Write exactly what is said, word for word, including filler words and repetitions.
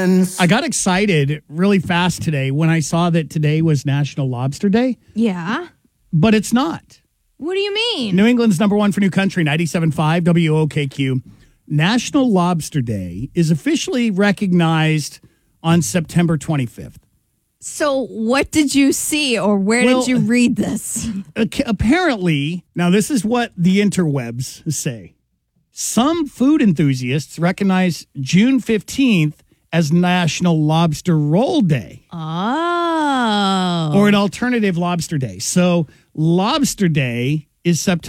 ones. I got excited really fast today when I saw that today was National Lobster Day, Yeah. but it's not. What do you mean? New England's number one for New Country, ninety-seven point five W O K Q. National Lobster Day is officially recognized on September twenty-fifth. So what did you see or where Well, did you read this? Apparently, now this is what the interwebs say. Some food enthusiasts recognize June fifteenth as National Lobster Roll Day. Oh. Or an alternative lobster day. So Lobster Day is September